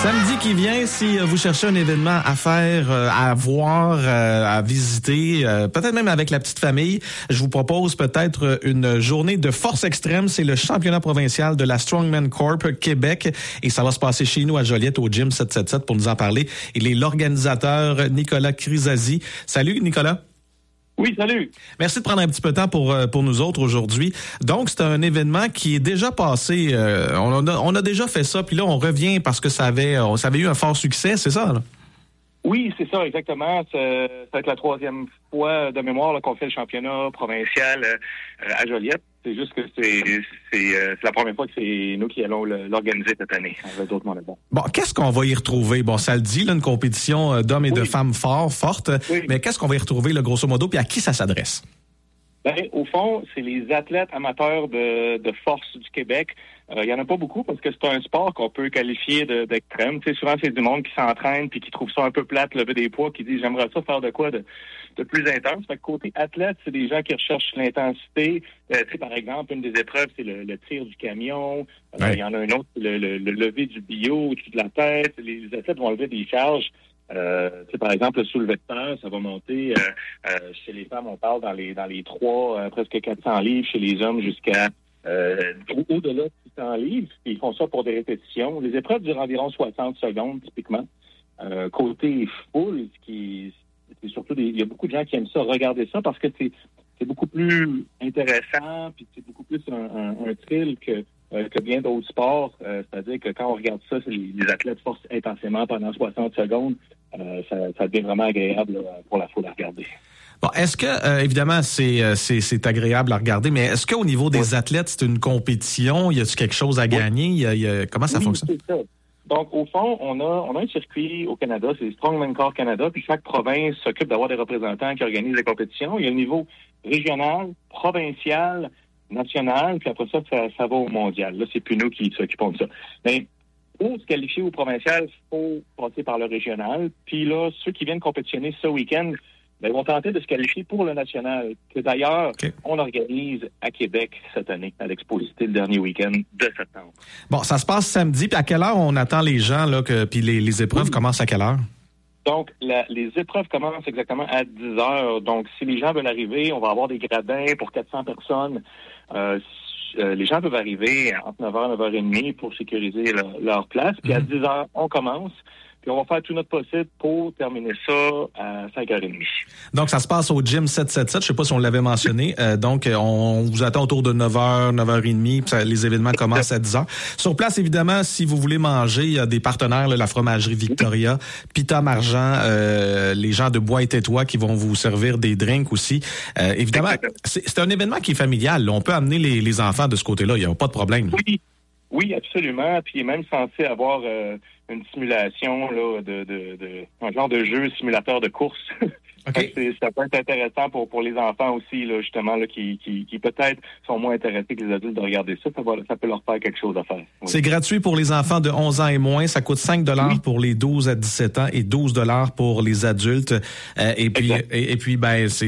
Samedi qui vient, si vous cherchez un événement à faire, à voir, à visiter, peut-être même avec la petite famille, je vous propose peut-être une journée de force extrême. C'est le championnat provincial de la Strongman Corp Québec et ça va se passer chez nous à Joliette au Gym 777 pour nous en parler. Il est l'organisateur Nicolas Crisazi. Salut Nicolas. Oui, salut. Merci de prendre un petit peu de temps pour nous autres aujourd'hui. Donc, c'est un événement qui est déjà passé. On a déjà fait ça, puis là, on revient parce que ça avait eu un fort succès, c'est ça, là? Oui, c'est ça, exactement. Ça va être la 3e fois de mémoire là, qu'on fait le championnat provincial à Joliette. C'est juste que c'est la première fois que c'est nous qui allons l'organiser cette année avec d'autres mondes. Bon, qu'est-ce qu'on va y retrouver? Bon, ça le dit, là, une compétition d'hommes et de femmes forte. Oui. Mais qu'est-ce qu'on va y retrouver, là, grosso modo, puis à qui ça s'adresse? Ben, au fond, c'est les athlètes amateurs de force du Québec. Il y en a pas beaucoup parce que c'est un sport qu'on peut qualifier d'extrême. Tu sais, souvent, c'est du monde qui s'entraîne puis qui trouve ça un peu plate, lever des poids, qui dit j'aimerais ça faire de quoi de plus intense. Fait que côté athlète, c'est des gens qui recherchent l'intensité. Tu sais, par exemple, une des épreuves, c'est le tir du camion. Il y en a un autre, le lever du bio au-dessus de la tête. Les athlètes vont lever des charges. Par exemple, le soulevé de terre, ça va monter. Chez les femmes, on parle dans les 3, presque 400 livres. Chez les hommes, jusqu'à au-delà de 600 livres. Ils font ça pour des répétitions. Les épreuves durent environ 60 secondes, typiquement. Côté foule, c'est surtout il y a beaucoup de gens qui aiment ça, regarder ça, parce que c'est beaucoup plus intéressant, puis c'est beaucoup plus un thrill que bien d'autres sports. C'est-à-dire que quand on regarde ça, les athlètes forcent intensément pendant 60 secondes. Ça devient vraiment agréable là, pour la foule à regarder. Bon, est-ce que, évidemment, c'est agréable à regarder, mais est-ce qu'au niveau des athlètes, c'est une compétition? Y a-t-il quelque chose à gagner? Comment ça fonctionne? C'est ça. Donc, au fond, on a un circuit au Canada, c'est Strongman Corp Canada, puis chaque province s'occupe d'avoir des représentants qui organisent les compétitions. Il y a le niveau régional, provincial, national, puis après ça va au mondial. Là, c'est plus nous qui s'occupons de ça. Mais pour se qualifier au provincial, il faut passer par le régional. Puis là, ceux qui viennent compétitionner ce week-end, ils vont tenter de se qualifier pour le national, que d'ailleurs, on organise à Québec cette année, à l'Exposité, le dernier week-end de septembre. Bon, ça se passe samedi, puis à quelle heure on attend les gens, là, puis les épreuves commencent à quelle heure? Donc, les épreuves commencent exactement à 10 heures. Donc, si les gens veulent arriver, on va avoir des gradins pour 400 personnes. Les gens peuvent arriver entre 9h et 9h30 pour sécuriser leur place. Puis à 10 heures, on commence. Puis on va faire tout notre possible pour terminer ça à 5h30. Donc, ça se passe au Gym 777. Je sais pas si on l'avait mentionné. Donc, on vous attend autour de 9h, 9h30. Puis les événements commencent à 10h. Sur place, évidemment, si vous voulez manger, il y a des partenaires, là, la fromagerie Victoria, Pita Margent, les gens de Bois et Tétois qui vont vous servir des drinks aussi. Évidemment, c'est un événement qui est familial. Là. On peut amener les enfants de ce côté-là. Il n'y a pas de problème. Oui, absolument. Puis il est même censé avoir une simulation là un genre de jeu simulateur de course. Okay. Ça peut être intéressant pour les enfants aussi, là, justement, là, qui peut-être sont moins intéressés que les adultes de regarder ça. Ça peut leur faire quelque chose à faire. Oui. C'est gratuit pour les enfants de 11 ans et moins. Ça coûte 5 $ pour les 12 à 17 ans et 12 $ pour les adultes. Et puis,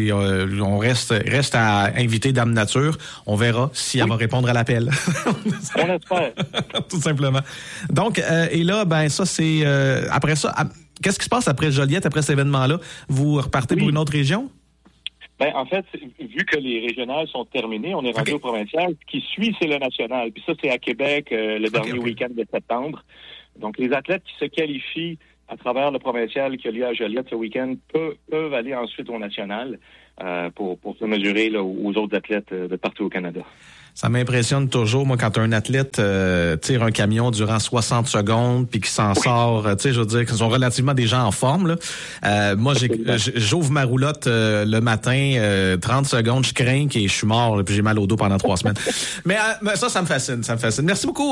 on reste à inviter Dame Nature. On verra si elle va répondre à l'appel. On espère. Tout simplement. Donc, et là, ça, c'est après ça. Qu'est-ce qui se passe après Joliette, après cet événement-là? Vous repartez pour une autre région? En fait, vu que les régionales sont terminées, on est rendu au provincial. Ce qui suit, c'est le national. Puis ça, c'est à Québec le dernier week-end de septembre. Donc, les athlètes qui se qualifient à travers le provincial qui a lieu à Joliette ce week-end peuvent aller ensuite au national pour se mesurer là, aux autres athlètes de partout au Canada. Ça m'impressionne toujours, moi, quand un athlète tire un camion durant 60 secondes puis qu'il s'en sort, je veux dire, qu'ils sont relativement des gens en forme, là. Moi, j'ouvre ma roulotte le matin, 30 secondes, je crains et je suis mort, puis j'ai mal au dos pendant 3 semaines. Mais ça me fascine, Merci beaucoup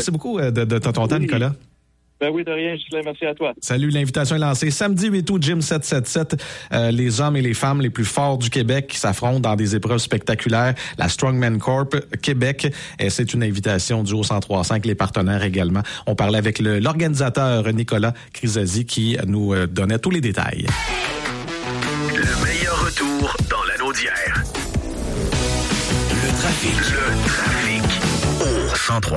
de ton temps, Nicolas. Ben oui, de rien, Ghislain, merci à toi. Salut, l'invitation est lancée. Samedi 8 août, Gym 777, les hommes et les femmes les plus forts du Québec qui s'affrontent dans des épreuves spectaculaires. La Strongman Corp Québec, et c'est une invitation du Haut-1035, les partenaires également. On parlait avec l'organisateur Nicolas Crisazi qui nous donnait tous les détails. Le meilleur retour dans l'anneau d'hier. Le trafic au 103.